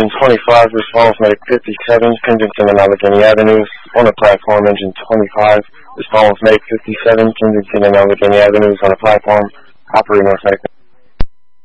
engine 25, response make 57, Kensington and Allegheny Avenues. On the platform, engine 25, response make 57, Kensington and Allegheny Avenues on the platform. Operator North American.